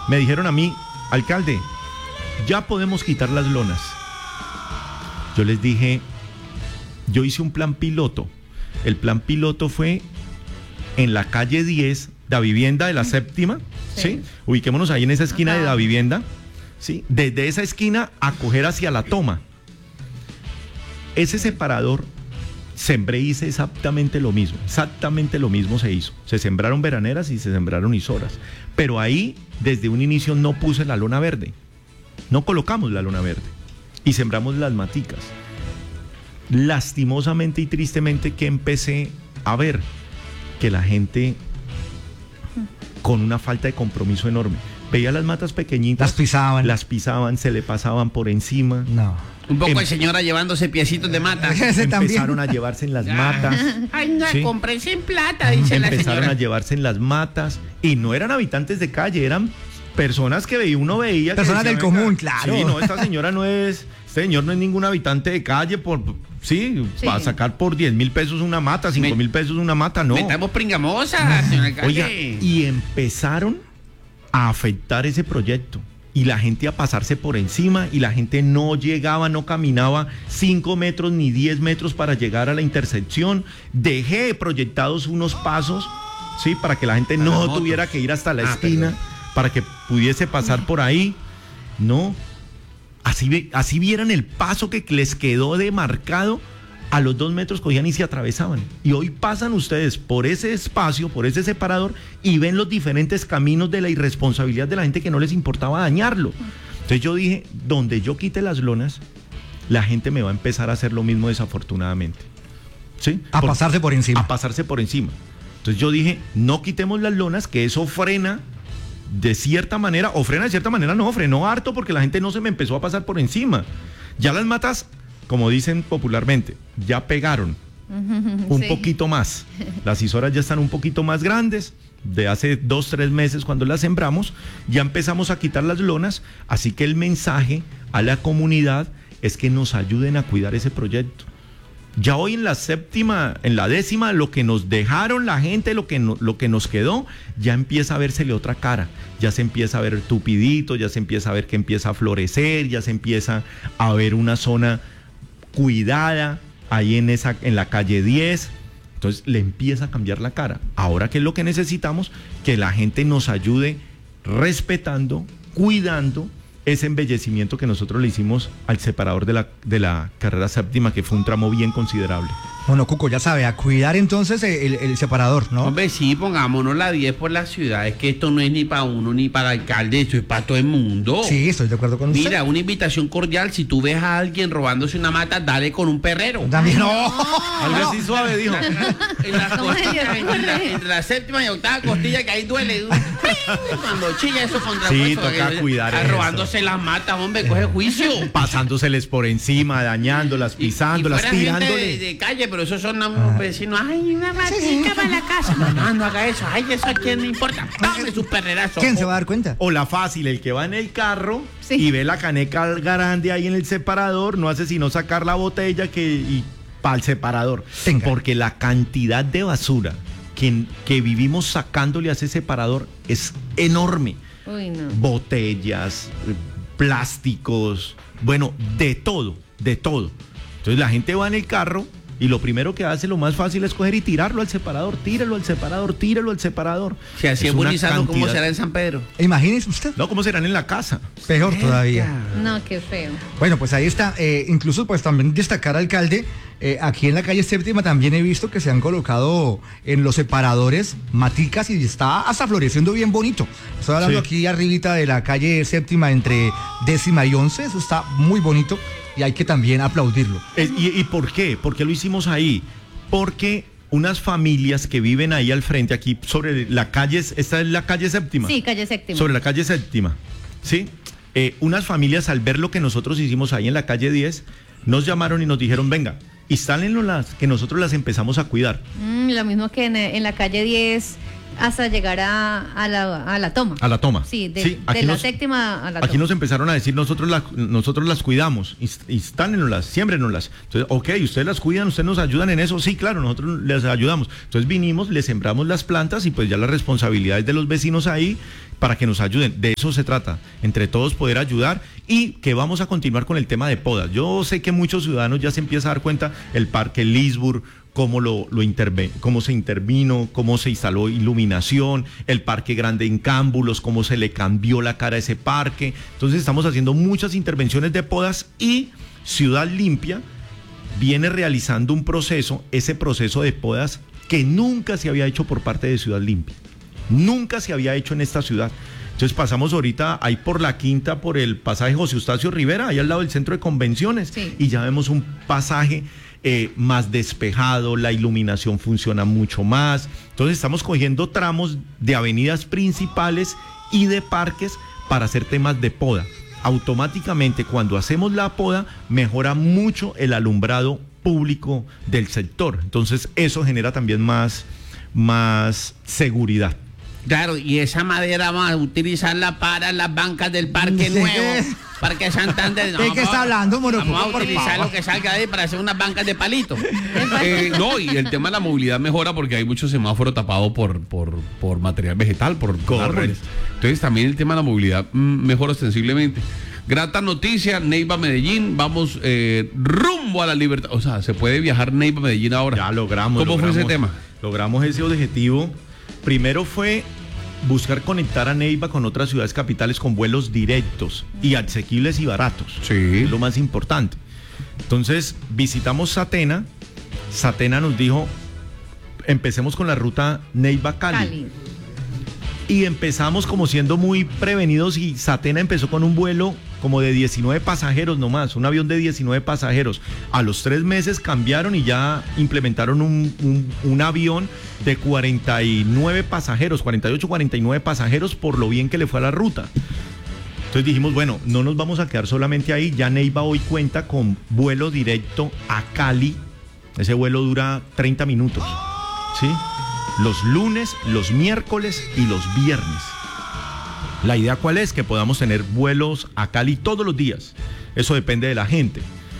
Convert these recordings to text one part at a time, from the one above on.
me dijeron a mí, alcalde, ya podemos quitar las lonas. Yo les dije, yo hice un plan piloto. El plan piloto fue en la calle 10, Da Vivienda de la Séptima, ¿sí? Ubiquémonos ahí en esa esquina de Da Vivienda, ¿sí? Desde esa esquina a coger hacia la toma. Ese separador, sembré, hice exactamente lo mismo se hizo. Se sembraron veraneras y se sembraron isoras. Pero ahí, desde un inicio, no puse la lona verde. No colocamos la lona verde. Y sembramos las maticas. Lastimosamente y tristemente que empecé a ver que la gente, con una falta de compromiso enorme, veía las matas pequeñitas. Las pisaban, se le pasaban por encima. No. Un poco de señora llevándose piecitos de mata. Empezaron a llevarse en las matas. Ay, no, ¿sí? cómprense en plata, dice la señora. Empezaron a llevarse en las matas. Y no eran habitantes de calle, eran personas que uno veía. Personas que del común, claro. Sí, no, esta señora no es, este señor no es ningún habitante de calle para sacar por 10.000 pesos una mata, 5.000 pesos una mata, no. Metamos pringamosas, señor alcalde. Oiga, y empezaron a afectar ese proyecto. Y la gente a pasarse por encima, y la gente no llegaba, no caminaba 5 metros ni 10 metros para llegar a la intersección. Dejé proyectados unos pasos, ¿sí? Para que la gente no tuviera que ir hasta la esquina, para que pudiese pasar por ahí. No, así vieran el paso que les quedó demarcado. A los 2 metros cogían y se atravesaban. Y hoy pasan ustedes por ese espacio, por ese separador, y ven los diferentes caminos de la irresponsabilidad de la gente que no les importaba dañarlo. Entonces yo dije, donde yo quite las lonas, la gente me va a empezar a hacer lo mismo, desafortunadamente. ¿Sí? A pasarse por encima. A pasarse por encima. Entonces yo dije, no quitemos las lonas, que eso frena de cierta manera, o frena de cierta manera, no, frenó harto porque la gente no se me empezó a pasar por encima. Ya las matas, como dicen popularmente, ya pegaron un poquito más. Las isoras ya están un poquito más grandes. De hace 2-3 meses cuando las sembramos, ya empezamos a quitar las lonas. Así que el mensaje a la comunidad es que nos ayuden a cuidar ese proyecto. Ya hoy en la 7ª, en la 10ª, lo que nos dejaron la gente, lo que nos quedó, ya empieza a vérsele otra cara. Ya se empieza a ver tupidito, ya se empieza a ver que empieza a florecer, ya se empieza a ver una zona cuidada ahí en la calle 10. Entonces le empieza a cambiar la cara. Ahora, ¿qué es lo que necesitamos? Que la gente nos ayude respetando, cuidando ese embellecimiento que nosotros le hicimos al separador de la carrera 7ª, que fue un tramo bien considerable. Bueno, Cuco, ya sabe, a cuidar entonces el separador, ¿no? Hombre, sí, pongámonos la 10 por la ciudad. Es que esto no es ni para uno ni para el alcalde, esto es para todo el mundo. Sí, estoy de acuerdo con usted. Mira, una invitación cordial: si tú ves a alguien robándose una mata, dale con un perrero. También no. Algo así suave, dijo. En las costillas, entre la 7ª y 8ª costilla, que ahí duele. Cuando chilla eso contra sí, hueso, toca cuidar eso. Robándose las matas, hombre, coge juicio. Pasándoseles por encima, dañándolas, pisándolas, tirándoles. De calle, pero esos son vecinos. Ay, una matica para la casa. No haga eso. Ay, eso a quién le importa. Dame sus perrerazos. ¿Quién se va a dar cuenta? O la fácil, el que va en el carro y ve la caneca grande ahí en el separador, no hace sino sacar la botella y para el separador. Venga. Porque la cantidad de basura que vivimos sacándole a ese separador es enorme. Uy, no. Botellas, plásticos, bueno, de todo. Entonces la gente va en el carro y lo primero que hace, lo más fácil, es coger y tirarlo al separador. Tíralo al separador. Si así es bonizando, ¿cómo será en San Pedro? Imagínese usted. No, ¿cómo serán en la casa? Peor todavía. No, qué feo. Bueno, pues ahí está. Incluso pues también destacar, alcalde, aquí en la calle 7ª también he visto que se han colocado en los separadores maticas y está hasta floreciendo bien bonito. Estoy hablando aquí arribita de la calle 7ª entre 10ª y 11. Eso está muy bonito y hay que también aplaudirlo. ¿Y por qué? ¿Por qué lo hicimos ahí? Porque unas familias que viven ahí al frente, aquí sobre la calle, ¿esta es la calle 7ª? Sí, calle 7ª. Sobre la calle 7ª, ¿sí? Unas familias, al ver lo que nosotros hicimos ahí en la calle 10, nos llamaron y nos dijeron, venga, instálenlas, que nosotros las empezamos a cuidar. Lo mismo que en la calle 10, hasta llegar a la toma. A la toma. Sí, de aquí la séptima a la toma. Aquí nos empezaron a decir, nosotros las cuidamos, instállennoslas, siémbrenoslas. Entonces, ok, ustedes las cuidan, ustedes nos ayudan en eso. Sí, claro, nosotros les ayudamos. Entonces vinimos, les sembramos las plantas y pues ya la responsabilidad es de los vecinos ahí para que nos ayuden. De eso se trata, entre todos poder ayudar, y que vamos a continuar con el tema de podas. Yo sé que muchos ciudadanos ya se empiezan a dar cuenta, el Parque Lisburg, cómo cómo se intervino, cómo se instaló iluminación, el Parque Grande en Cámbulos, cómo se le cambió la cara a ese parque. Entonces estamos haciendo muchas intervenciones de podas, y Ciudad Limpia viene realizando ese proceso de podas que nunca se había hecho por parte de Ciudad Limpia. Nunca se había hecho en esta ciudad. Entonces pasamos ahorita ahí por la Quinta, por el pasaje José Eustacio Rivera, ahí al lado del centro de convenciones, sí, y ya vemos un pasaje más despejado, la iluminación funciona mucho más. Entonces estamos cogiendo tramos de avenidas principales y de parques para hacer temas de poda. Automáticamente, cuando hacemos la poda, mejora mucho el alumbrado público del sector. Entonces eso genera también más seguridad. Claro, y esa madera vamos a utilizarla para las bancas del Parque Nuevo, Parque Santander. ¿De qué está hablando, Moro? Vamos a utilizar lo que salga de ahí para hacer unas bancas de palito. No, y el tema de la movilidad mejora porque hay mucho semáforo tapado por material vegetal, por árboles. Entonces también el tema de la movilidad mejora ostensiblemente. Grata noticia, Neiva Medellín, vamos rumbo a la libertad. O sea, se puede viajar Neiva Medellín ahora. Ya logramos. ¿Cómo fue ese tema? Logramos ese objetivo. Primero fue buscar conectar a Neiva con otras ciudades capitales con vuelos directos y asequibles y baratos. Sí. Es lo más importante. Entonces visitamos Satena. Satena nos dijo, empecemos con la ruta Neiva-Cali. Y empezamos como siendo muy prevenidos, y Satena empezó con un vuelo como de 19 pasajeros nomás, un avión de 19 pasajeros. A los 3 meses cambiaron y ya implementaron un avión de 49 pasajeros, 48, 49 pasajeros, por lo bien que le fue a la ruta. Entonces dijimos, bueno, no nos vamos a quedar solamente ahí. Ya Neiva hoy cuenta con vuelo directo a Cali. Ese vuelo dura 30 minutos, ¿sí? Los lunes, los miércoles y los viernes. La idea ¿cuál es? Que podamos tener vuelos a Cali todos los días. Eso depende de la gente.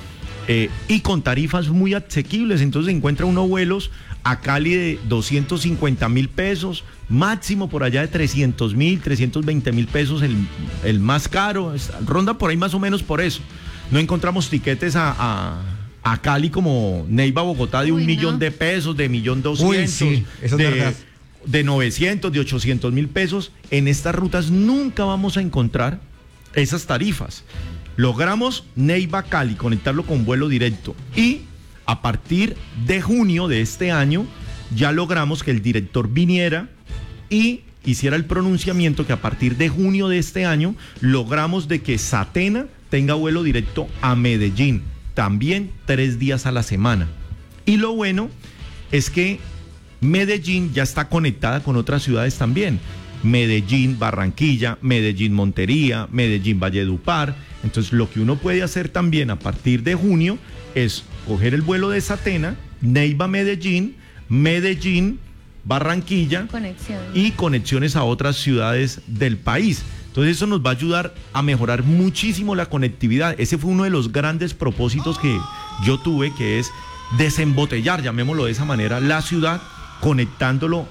Y con tarifas muy asequibles. Entonces encuentra unos vuelos a Cali de 250.000 pesos, máximo por allá de 300.000, 320.000 pesos el más caro. Ronda por ahí más o menos por eso. No encontramos tiquetes a Cali como Neiva Bogotá de 1 millón de pesos, de 1.200.000, sí, eso es verdad, de 900, de 800.000 pesos. En estas rutas nunca vamos a encontrar esas tarifas. Logramos Neiva Cali, conectarlo con vuelo directo, y a partir de junio de este año ya logramos que el director viniera y hiciera el pronunciamiento que a partir de junio de este año logramos de que Satena tenga vuelo directo a Medellín, también 3 días a la semana. Y lo bueno es que Medellín ya está conectada con otras ciudades también. Medellín, Barranquilla, Medellín, Montería, Medellín, Valledupar. Entonces lo que uno puede hacer también a partir de junio es coger el vuelo de Satena, Neiva, Medellín, Medellín, Barranquilla, y conexiones a otras ciudades del país. Entonces eso nos va a ayudar a mejorar muchísimo la conectividad. Ese fue uno de los grandes propósitos que yo tuve, que es desembotellar, llamémoslo de esa manera, la ciudad, conectándolo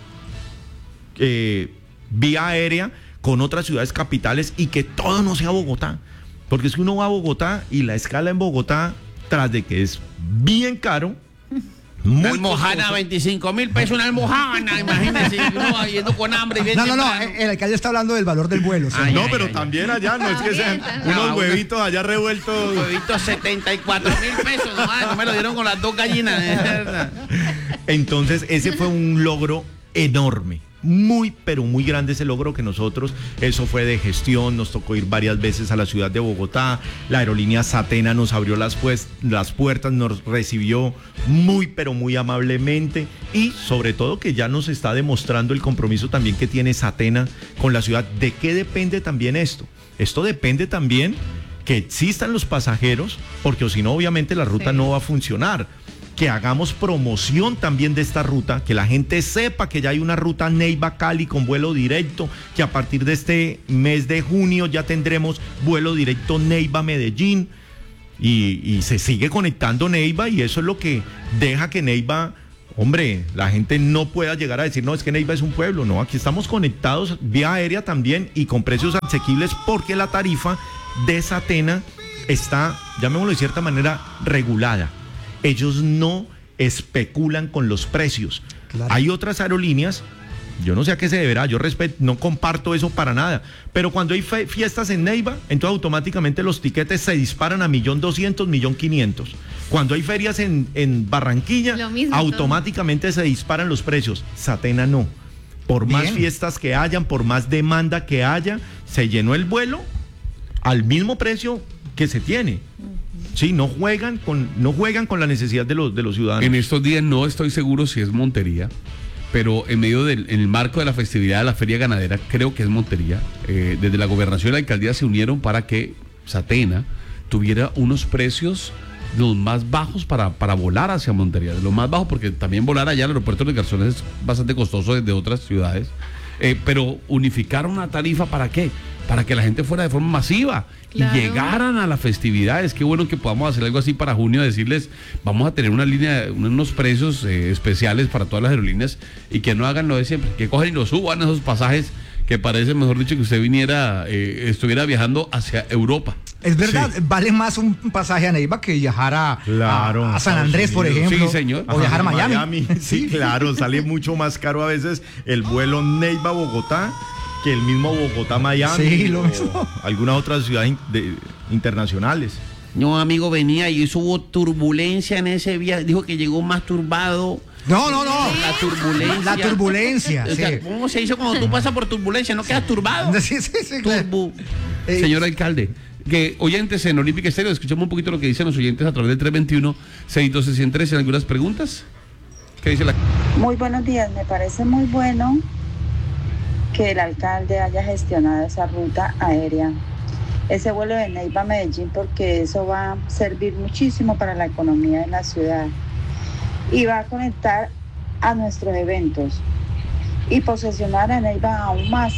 vía aérea con otras ciudades capitales, y que todo no sea Bogotá. Porque es que uno va a Bogotá y la escala en Bogotá, tras de que es bien caro, una almohada, 25.000 pesos una almohada, imagínense, uno yendo con hambre. No, el alcalde está hablando del valor del vuelo. También allá, no es que sean unos huevitos allá revueltos. Huevitos 74.000 pesos, no me lo dieron con las 2 gallinas. Entonces ese fue un logro enorme. Muy, pero muy grande ese logro que nosotros, eso fue de gestión, nos tocó ir varias veces a la ciudad de Bogotá, la aerolínea Satena nos abrió las puertas, nos recibió muy, pero muy amablemente, y sobre todo que ya nos está demostrando el compromiso también que tiene Satena con la ciudad. ¿De qué depende también esto? Esto depende también que existan los pasajeros, porque si no obviamente la ruta no va a funcionar. que hagamos promoción también de esta ruta, que la gente sepa que ya hay una ruta Neiva-Cali con vuelo directo, que a partir de este mes de junio ya tendremos vuelo directo Neiva-Medellín, y se sigue conectando Neiva, y eso es lo que deja que Neiva, hombre, la gente no pueda llegar a decir, no, es que Neiva es un pueblo. No, aquí estamos conectados vía aérea también y con precios asequibles, porque la tarifa de Satena está, llamémoslo de cierta manera, regulada. Ellos no especulan con los precios. Claro. Hay otras aerolíneas, yo no sé a qué se deberá, yo no comparto eso para nada, pero cuando hay fiestas en Neiva, entonces automáticamente los tiquetes se disparan a 1.200.000, 1.500.000. Cuando hay ferias en Barranquilla, automáticamente se disparan los precios. Satena no. Por más fiestas que hayan, por más demanda que haya, se llenó el vuelo al mismo precio que se tiene. Sí, no juegan con la necesidad de los ciudadanos. En estos días no estoy seguro si es Montería, pero en el marco de la festividad de la Feria Ganadera, creo que es Montería. Desde la gobernación y la alcaldía se unieron para que Satena tuviera unos precios los más bajos para volar hacia Montería, de los más bajos, porque también volar allá al aeropuerto de Garzón es bastante costoso desde otras ciudades, pero unificar una tarifa, ¿para qué? Para que la gente fuera de forma masiva, claro, y llegaran a las festividades. Qué bueno que podamos hacer algo así para junio, decirles, vamos a tener una línea, unos precios especiales para todas las aerolíneas, y que no hagan lo de siempre, que cogen y lo suban esos pasajes, que parece, mejor dicho, que usted estuviera viajando hacia Europa. Es verdad, sí, vale más un pasaje a Neiva que viajar a San Andrés, por ejemplo. Sí, señor. O viajar a Miami. Sí, claro, sale mucho más caro a veces el vuelo Neiva-Bogotá que el mismo Bogotá-Miami. Sí, lo mismo. Algunas otras ciudades internacionales. No, amigo, venía y eso hubo turbulencia en ese viaje. Dijo que llegó más turbado. No. La turbulencia. La turbulencia. O sea, ¿cómo se dice cuando tú pasas por turbulencia? ¿No quedas turbado? Sí, claro. Señor alcalde, que oyentes en Olímpica Estéreo, escuchamos un poquito lo que dicen los oyentes a través del 321-612-113. ¿Algunas preguntas? ¿Qué dice la? Muy buenos días, me parece muy bueno que el alcalde haya gestionado esa ruta aérea, ese vuelo de Neiva a Medellín, porque eso va a servir muchísimo para la economía de la ciudad y va a conectar a nuestros eventos y posesionar a Neiva aún más.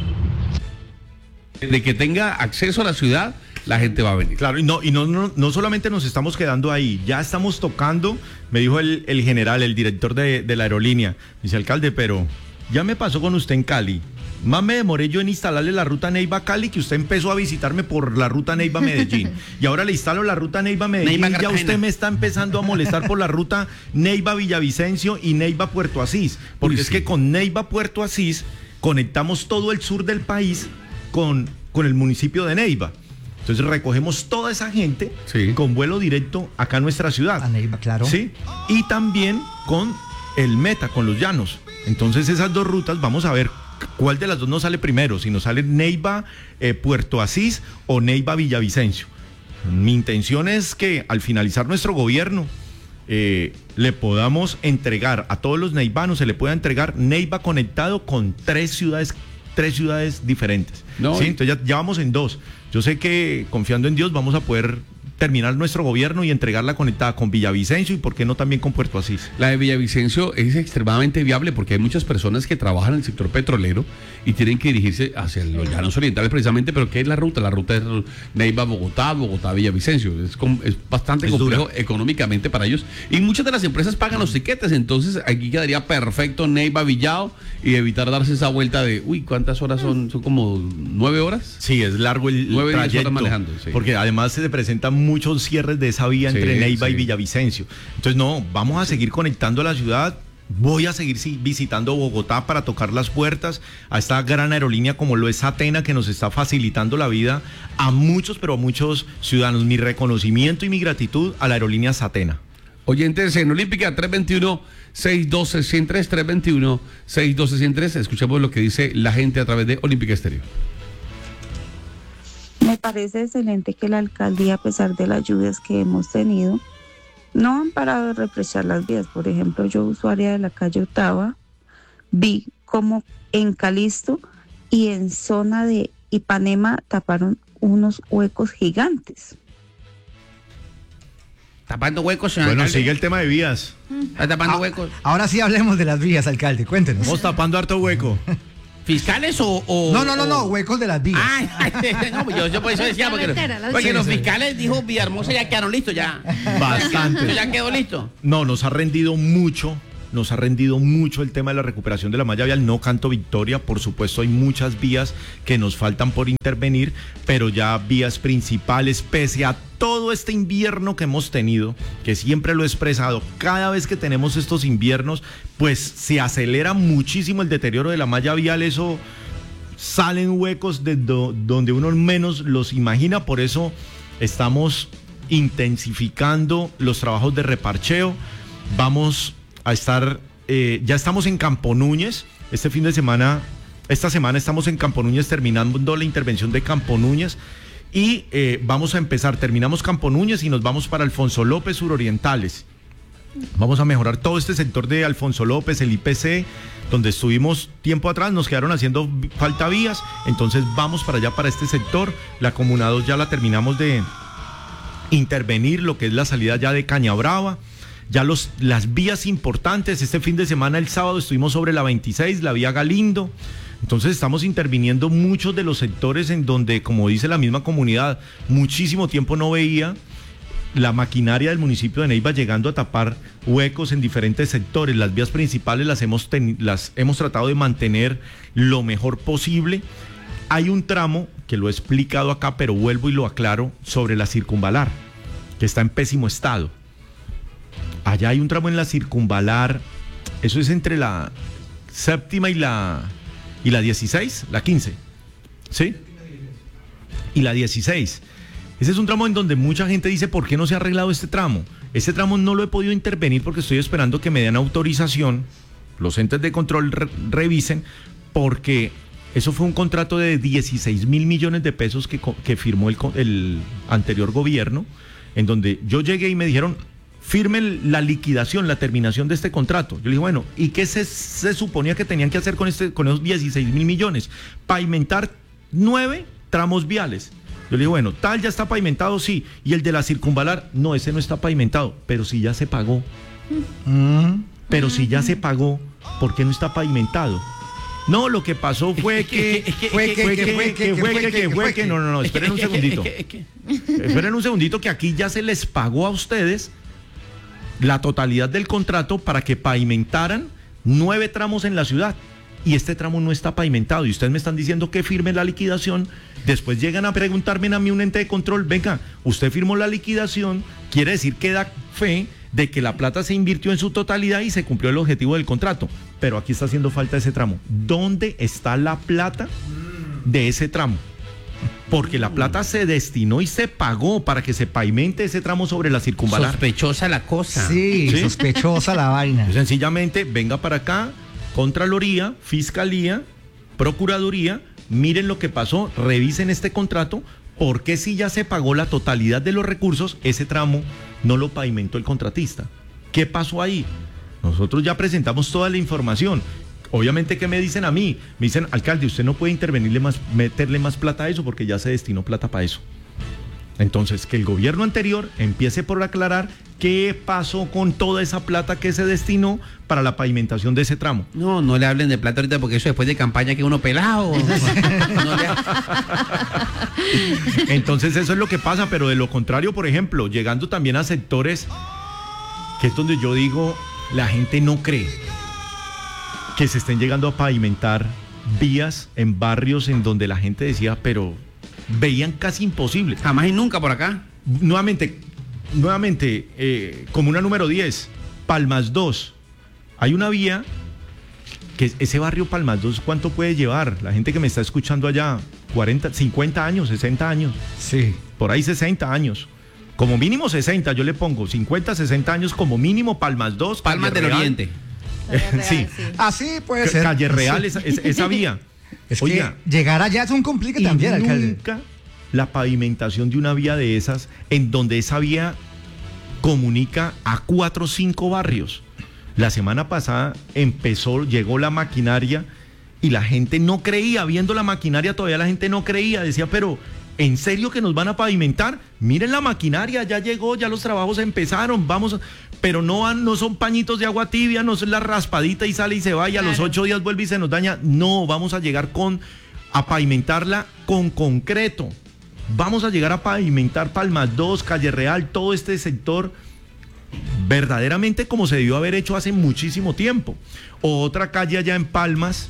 De que tenga acceso a la ciudad, la gente va a venir. Claro, y no solamente nos estamos quedando ahí, ya estamos tocando, me dijo el general, el director de la aerolínea, dice, alcalde, pero ya me pasó con usted en Cali. Más me demoré yo en instalarle la ruta Neiva-Cali, que usted empezó a visitarme por la ruta Neiva-Medellín. Y ahora le instalo la ruta Neiva-Medellín. Ya usted me está empezando a molestar por la ruta Neiva-Villavicencio y Neiva-Puerto Asís. Porque es que con Neiva-Puerto Asís conectamos todo el sur del país con el municipio de Neiva. Entonces recogemos toda esa gente, sí, con vuelo directo acá a nuestra ciudad. A Neiva, claro. Sí, y también con el Meta, con los llanos. Entonces esas dos rutas, vamos a ver cuál de las dos nos sale primero, si nos sale Neiva Puerto Asís o Neiva Villavicencio. Mi intención es que al finalizar nuestro gobierno le podamos entregar a todos los neivanos, se le pueda entregar Neiva conectado con tres ciudades diferentes. No, ¿sí? Entonces ya vamos en 2. Yo sé que confiando en Dios vamos a poder terminar nuestro gobierno y entregarla conectada con Villavicencio y por qué no también con Puerto Asís. La de Villavicencio es extremadamente viable porque hay muchas personas que trabajan en el sector petrolero y tienen que dirigirse hacia los llanos orientales precisamente, pero ¿qué es la ruta? La ruta es Neiva-Bogotá, Bogotá-Villavicencio. Es bastante complejo dura económicamente para ellos y muchas de las empresas pagan los tiquetes, entonces aquí quedaría perfecto Neiva-Villao y evitar darse esa vuelta de, ¿cuántas horas son? ¿Son como 9 horas? Sí, es largo el 9 trayecto, horas manejando, sí, porque además se presentan muchos cierres de esa vía entre Neiva y Villavicencio. Entonces vamos a seguir conectando a la ciudad. Voy a seguir visitando Bogotá para tocar las puertas a esta gran aerolínea como lo es Satena, que nos está facilitando la vida a muchos, pero a muchos ciudadanos. Mi reconocimiento y mi gratitud a la aerolínea Satena. Oyentes en Olímpica, 321-612-103, 321-612-103. Escuchemos lo que dice la gente a través de Olímpica Estéreo. Me parece excelente que la alcaldía, a pesar de las lluvias que hemos tenido, no han parado de refrescar las vías. Por ejemplo, yo, usuaria de la calle Otava, vi como en Calixto y en zona de Ipanema taparon unos huecos gigantes. Tapando huecos, señor Bueno, alcalde. sigue el tema de vías. Está tapando huecos. Ahora sí hablemos de las vías, alcalde, cuéntenos. Estamos tapando harto hueco. ¿Fiscales o...? No, huecos de las vías. Ay, no, pues yo por eso decía, porque, La porque los sí. fiscales, dijo Villahermosa, ya quedaron listos, ya. Bastante. Ya quedó listo. No, nos ha rendido mucho el tema de la recuperación de la malla vial. No canto victoria, por supuesto hay muchas vías que nos faltan por intervenir, pero ya vías principales, pese a todo este invierno que hemos tenido, que siempre lo he expresado, cada vez que tenemos estos inviernos, pues se acelera muchísimo el deterioro de la malla vial. Eso salen huecos de donde uno menos los imagina, por eso estamos intensificando los trabajos de reparcheo. Vamos a estar, ya estamos en Campo Núñez, esta semana estamos en Campo Núñez terminando la intervención de Campo Núñez y vamos a empezar, terminamos Campo Núñez y nos vamos para Alfonso López surorientales. Vamos a mejorar todo este sector de Alfonso López, el IPC, donde estuvimos tiempo atrás, nos quedaron haciendo falta vías, entonces vamos para allá, para este sector. La Comuna 2 ya la terminamos de intervenir, lo que es la salida ya de Cañabrava. Ya las vías importantes, este fin de semana, el sábado, estuvimos sobre la 26, la vía Galindo. Entonces estamos interviniendo muchos de los sectores en donde, como dice la misma comunidad, muchísimo tiempo no veía la maquinaria del municipio de Neiva llegando a tapar huecos en diferentes sectores. Las vías principales las hemos tratado de mantener lo mejor posible. Hay un tramo, que lo he explicado acá, pero vuelvo y lo aclaro, sobre la circunvalar, que está en pésimo estado. Allá hay un tramo en la circunvalar, eso es entre la séptima y la 16, la 15, ¿sí? Y la 16. Ese es un tramo en donde mucha gente dice, ¿por qué no se ha arreglado este tramo? Este tramo no lo he podido intervenir porque estoy esperando que me den autorización, los entes de control revisen, porque eso fue un contrato de 16 mil millones de pesos que firmó el anterior gobierno, en donde yo llegué y me dijeron, firme la liquidación, la terminación de este contrato. Yo le dije, bueno, ¿y qué se suponía que tenían que hacer con esos 16 mil millones? Pavimentar 9 tramos viales. Yo le dije, bueno, tal ya está pavimentado, sí. Y el de la circunvalar, no, ese no está pavimentado, pero si ya se pagó. Pero si ya se pagó, ¿por qué no está pavimentado? No, lo que pasó fue que... No, esperen un segundito. Esperen un segundito, que aquí ya se les pagó a ustedes la totalidad del contrato para que pavimentaran 9 tramos en la ciudad, y este tramo no está pavimentado, y ustedes me están diciendo que firme la liquidación. Después llegan a preguntarme a mí, un ente de control, venga, usted firmó la liquidación, quiere decir que da fe de que la plata se invirtió en su totalidad y se cumplió el objetivo del contrato, pero aquí está haciendo falta ese tramo. ¿Dónde está la plata de ese tramo? Porque la plata se destinó y se pagó para que se pavimente ese tramo sobre la circunvalar. Sospechosa la cosa. Sí, sospechosa la vaina. Sencillamente, venga para acá, Contraloría, Fiscalía, Procuraduría, miren lo que pasó, revisen este contrato, porque si ya se pagó la totalidad de los recursos, ese tramo no lo pavimentó el contratista. ¿Qué pasó ahí? Nosotros ya presentamos toda la información. Obviamente, ¿qué me dicen a mí? Me dicen, alcalde, usted no puede intervenirle más, meterle más plata a eso, porque ya se destinó plata para eso. Entonces, que el gobierno anterior empiece por aclarar qué pasó con toda esa plata que se destinó para la pavimentación de ese tramo. No le hablen de plata ahorita, porque eso después de campaña que uno pelado. Entonces, eso es lo que pasa, pero de lo contrario, por ejemplo, llegando también a sectores que es donde yo digo, la gente no cree que se estén llegando a pavimentar vías en barrios en donde la gente decía, pero veían casi imposible. Jamás y nunca por acá. Nuevamente, comuna número 10, Palmas 2. Hay una vía que ese barrio Palmas 2, ¿cuánto puede llevar? La gente que me está escuchando allá, 40, 50 años, 60 años. Sí. Por ahí 60 años. Como mínimo 60, yo le pongo 50, 60 años como mínimo. Palmas 2. Palmas del Oriente. Sí. Así puede ser. Calle Real, esa vía. Es Oiga, que llegar allá es un complique también, alcalde. Nunca la pavimentación de una vía de esas, en donde esa vía comunica a 4 o 5 barrios. La semana pasada llegó la maquinaria y la gente no creía, viendo la maquinaria todavía la gente no creía, decía, pero ¿En serio que nos van a pavimentar? Miren la maquinaria, ya llegó, ya los trabajos empezaron, pero no son pañitos de agua tibia, no es la raspadita y sale y se va y a los 8 días vuelve y se nos daña. No, vamos a llegar a pavimentarla con concreto. Vamos a llegar a pavimentar Palmas 2, Calle Real, todo este sector verdaderamente como se debió haber hecho hace muchísimo tiempo. Otra calle allá en Palmas,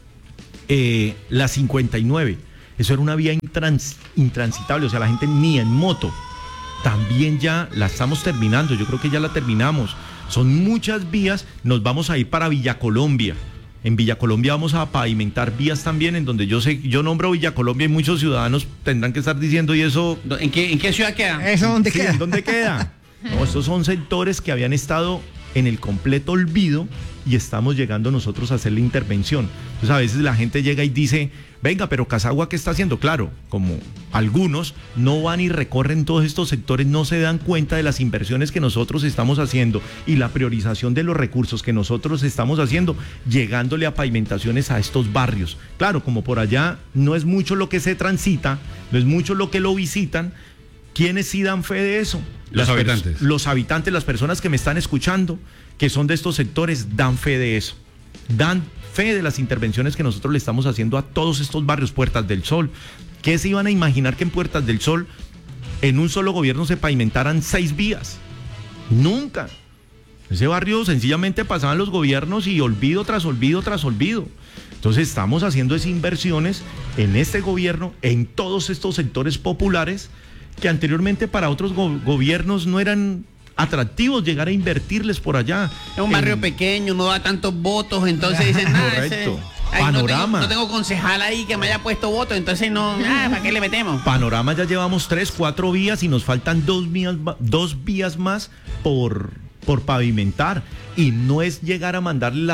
la 59. Eso era una vía intransitable, o sea, la gente ni en moto. También ya la estamos terminando, yo creo que ya la terminamos. Son muchas vías, nos vamos a ir para Villa Colombia. En Villa Colombia vamos a pavimentar vías también, en donde yo nombro Villa Colombia y muchos ciudadanos tendrán que estar diciendo, ¿y eso? ¿En qué ciudad queda? ¿Eso dónde queda? ¿Dónde queda? No, estos son sectores que habían estado en el completo olvido y estamos llegando nosotros a hacer la intervención. Entonces a veces la gente llega y dice, venga, pero Casagua, ¿qué está haciendo? Claro, como algunos no van y recorren todos estos sectores, no se dan cuenta de las inversiones que nosotros estamos haciendo y la priorización de los recursos que nosotros estamos haciendo, llegándole a pavimentaciones a estos barrios. Claro, como por allá no es mucho lo que se transita, no es mucho lo que lo visitan, ¿quiénes sí dan fe de eso? Los habitantes. Los habitantes, las personas que me están escuchando, que son de estos sectores, dan fe de eso. Dan fe de las intervenciones que nosotros le estamos haciendo a todos estos barrios. Puertas del Sol. ¿Qué se iban a imaginar que en Puertas del Sol, en un solo gobierno, se pavimentaran 6 vías? Nunca. Ese barrio sencillamente pasaban los gobiernos y olvido tras olvido tras olvido. Entonces estamos haciendo esas inversiones en este gobierno, en todos estos sectores populares, que anteriormente para otros gobiernos no eran atractivos llegar a invertirles por allá. Es un barrio pequeño, no da tantos votos, entonces dicen, nada, correcto. Panorama. No tengo concejal ahí que me haya puesto votos, entonces no, ¿para qué le metemos? Panorama ya llevamos 3, 4 vías y nos faltan 2 vías más por pavimentar. Y no es llegar a mandarle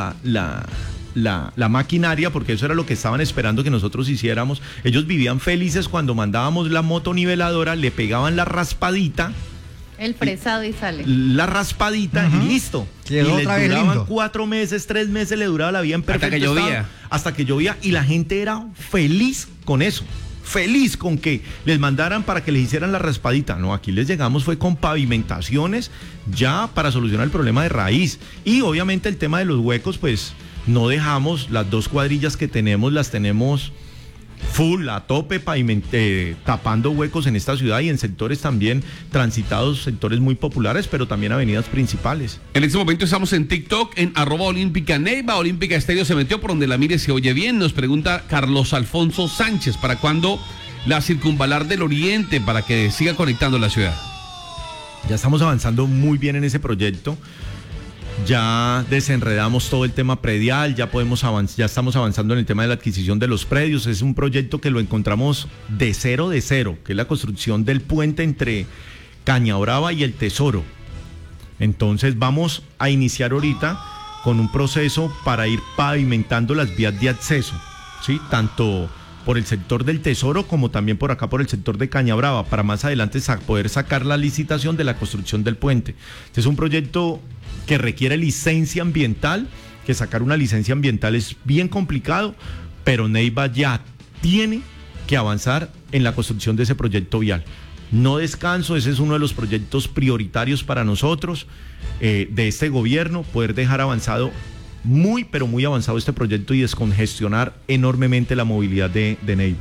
la maquinaria, porque eso era lo que estaban esperando que nosotros hiciéramos. Ellos vivían felices cuando mandábamos la motoniveladora, le pegaban la raspadita, el fresado y sale. La raspadita y listo. Quedó y otra les vez duraban lindo. 4 meses, 3 meses le duraba la vida en perfecto Hasta que llovía. estado, hasta que llovía y la gente era feliz con eso. Feliz con que les mandaran para que les hicieran la raspadita. No, aquí les llegamos fue con pavimentaciones ya para solucionar el problema de raíz. Y obviamente el tema de los huecos, pues no dejamos, las 2 cuadrillas que tenemos, las tenemos full, a tope, tapando huecos en esta ciudad y en sectores también transitados, sectores muy populares, pero también avenidas principales. En este momento estamos en TikTok, en @Olímpica Neiva. Olímpica Estéreo se metió por donde la mire se oye bien. Nos pregunta Carlos Alfonso Sánchez, ¿para cuándo la circunvalar del Oriente para que siga conectando la ciudad? Ya estamos avanzando muy bien en ese proyecto. Ya desenredamos todo el tema predial, ya estamos avanzando en el tema de la adquisición de los predios. Es un proyecto que lo encontramos de cero, que es la construcción del puente entre Cañabrava y el Tesoro. Entonces vamos a iniciar ahorita con un proceso para ir pavimentando las vías de acceso, ¿sí? Tanto por el sector del Tesoro como también por acá por el sector de Cañabrava, para más adelante poder sacar la licitación de la construcción del puente. Este es un proyecto que requiere licencia ambiental, que sacar una licencia ambiental es bien complicado, pero Neiva ya tiene que avanzar en la construcción de ese proyecto vial. No descanso, ese es uno de los proyectos prioritarios para nosotros, de este gobierno, poder dejar avanzado pero muy avanzado este proyecto y descongestionar enormemente la movilidad de Neiva.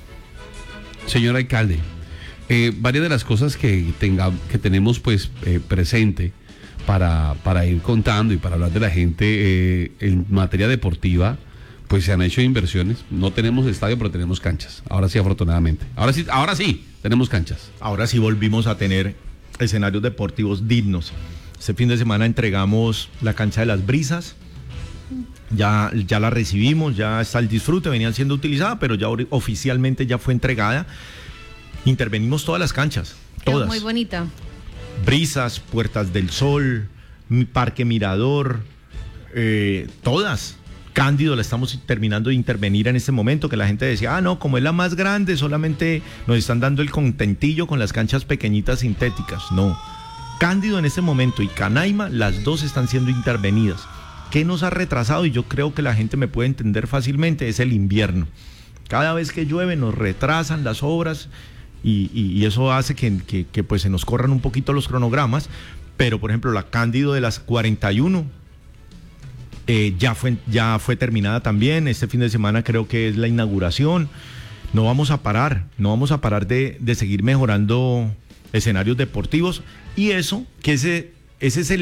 Señor alcalde, varias de las cosas que tenemos pues presente para ir contando y para hablar de la gente en materia deportiva, pues se han hecho inversiones. No tenemos estadio, pero tenemos canchas. Ahora sí, afortunadamente. Ahora sí, tenemos canchas. Ahora sí volvimos a tener escenarios deportivos dignos. Este fin de semana entregamos la cancha de las Brisas. Ya la recibimos, ya está el disfrute, venía siendo utilizada, pero ya oficialmente ya fue entregada. Intervenimos todas las canchas, todas. Muy bonita. Brisas, Puertas del Sol, Parque Mirador, todas. Cándido la estamos terminando de intervenir en este momento, que la gente decía, no, como es la más grande, solamente nos están dando el contentillo con las canchas pequeñitas sintéticas. No, Cándido en este momento y Canaima, las 2 están siendo intervenidas. ¿Qué nos ha retrasado? Y yo creo que la gente me puede entender fácilmente, es el invierno. Cada vez que llueve nos retrasan las obras y eso hace que pues se nos corran un poquito los cronogramas, pero por ejemplo la Cándido de las 41 ya fue terminada también. Este fin de semana creo que es la inauguración. No vamos a parar de seguir mejorando escenarios deportivos, y eso, que ese es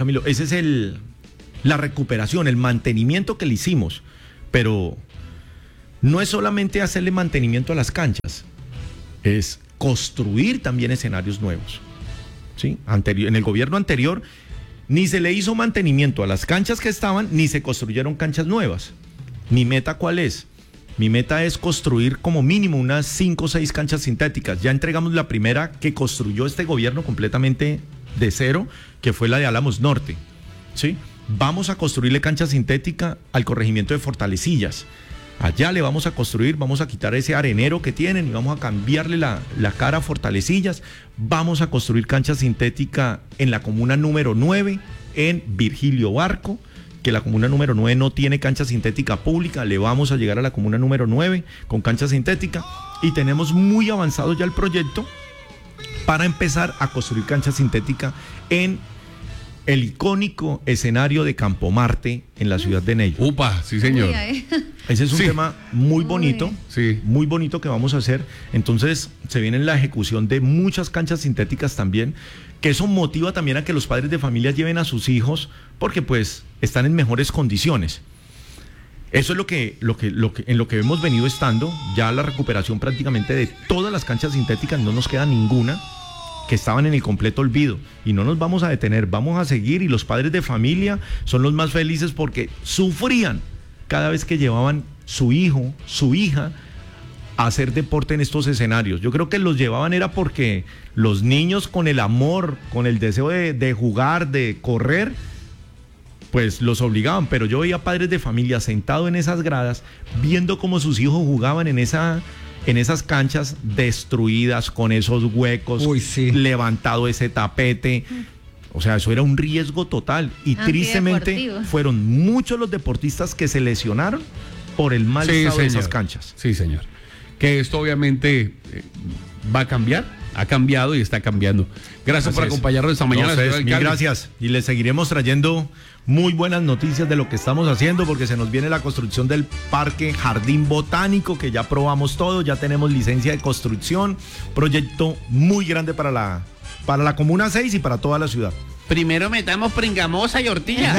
la recuperación, el mantenimiento que le hicimos, pero no es solamente hacerle mantenimiento a las canchas, es construir también escenarios nuevos, ¿sí? En el gobierno anterior ni se le hizo mantenimiento a las canchas que estaban, ni se construyeron canchas nuevas. ¿Mi meta cuál es? Mi meta es construir como mínimo unas 5 o 6 canchas sintéticas. Ya entregamos la primera que construyó este gobierno completamente de cero, que fue la de Álamos Norte, ¿sí? Vamos a construirle cancha sintética al corregimiento de Fortalecillas. Allá le vamos a construir, vamos a quitar ese arenero que tienen y vamos a cambiarle la cara a Fortalecillas. Vamos a construir cancha sintética en la comuna número 9, en Virgilio Barco, que la comuna número 9 no tiene cancha sintética pública. Le vamos a llegar a la comuna número 9 con cancha sintética, y tenemos muy avanzado ya el proyecto para empezar a construir cancha sintética en el icónico escenario de Campo Marte en la ciudad de Neiva. Upa, sí señor. Ese es un tema muy bonito, sí, muy bonito que vamos a hacer. Entonces se viene la ejecución de muchas canchas sintéticas también, que eso motiva también a que los padres de familia lleven a sus hijos, porque pues están en mejores condiciones. Eso es en lo que hemos venido estando. Ya la recuperación prácticamente de todas las canchas sintéticas, no nos queda ninguna, que estaban en el completo olvido, y no nos vamos a detener, vamos a seguir, y los padres de familia son los más felices porque sufrían cada vez que llevaban su hijo, su hija a hacer deporte en estos escenarios. Yo creo que los llevaban era porque los niños, con el amor, con el deseo de jugar, de correr, pues los obligaban, pero yo veía padres de familia sentados en esas gradas viendo cómo sus hijos jugaban en esas canchas destruidas, con esos huecos, levantado ese tapete. O sea, eso era un riesgo total, y tristemente fueron muchos los deportistas que se lesionaron por el mal estado de esas canchas. Sí, señor. Que esto obviamente va a cambiar, ha cambiado y está cambiando. Gracias por acompañarnos esta mañana. Mil gracias, y les seguiremos trayendo muy buenas noticias de lo que estamos haciendo, porque se nos viene la construcción del Parque Jardín Botánico, que ya probamos todo, ya tenemos licencia de construcción, proyecto muy grande para la Comuna 6 y para toda la ciudad. Primero metamos pringamosa y ortilla.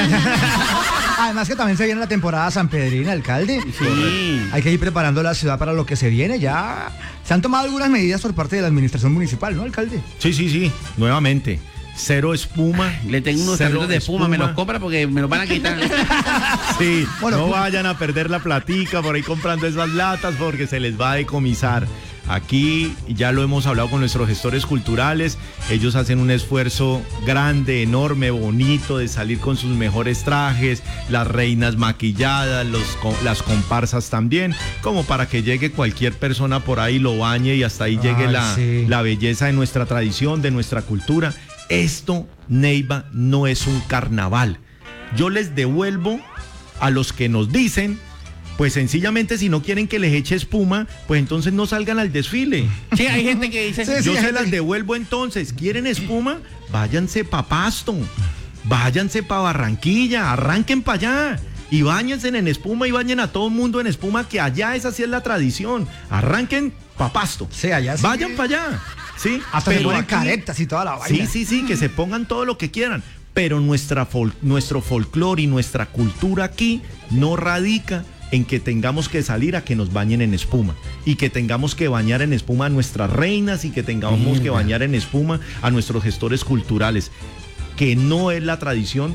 Además que también se viene la temporada sanpedrina, alcalde. Sí. Hay que ir preparando la ciudad para lo que se viene. Ya se han tomado algunas medidas por parte de la administración municipal, ¿no, alcalde? Sí, nuevamente. Cero espuma. Le tengo unos tarritos de espuma, me los compra porque me los van a quitar. Sí, bueno, no vayan a perder la platica por ahí comprando esas latas, porque se les va a decomisar. Aquí ya lo hemos hablado con nuestros gestores culturales, ellos hacen un esfuerzo grande, enorme, bonito, de salir con sus mejores trajes, las reinas maquilladas, las comparsas también, como para que llegue cualquier persona por ahí, lo bañe y hasta ahí llegue la belleza de nuestra tradición, de nuestra cultura. Esto, Neiva, no es un carnaval. Yo les devuelvo a los que nos dicen, pues sencillamente, si no quieren que les eche espuma, pues entonces no salgan al desfile. Sí, hay gente que dice... Yo se las devuelvo entonces. ¿Quieren espuma? Váyanse pa' Pasto, váyanse pa' Barranquilla, arranquen para allá y báñense en espuma y bañen a todo el mundo en espuma, que allá esa sí es la tradición. Arranquen pa' Pasto. Sí, allá sí. Vayan para allá. Sí, hasta se ponen caretas y toda la vaina. Sí, que se pongan todo lo que quieran. Pero nuestro folclore y nuestra cultura aquí no radica en que tengamos que salir a que nos bañen en espuma, y que tengamos que bañar en espuma a nuestras reinas, y que tengamos que bañar en espuma a nuestros gestores culturales, que no es la tradición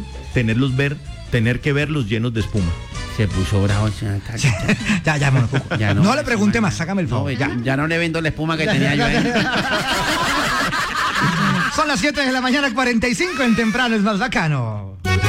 tener que verlos llenos de espuma. Se puso bravo, señor. Ya, monocuco. No le pregunte más, sácame el favor. Ya no le vendo la espuma que tenía yo ahí. Son las 7 de la mañana, 45, en Temprano es más bacano.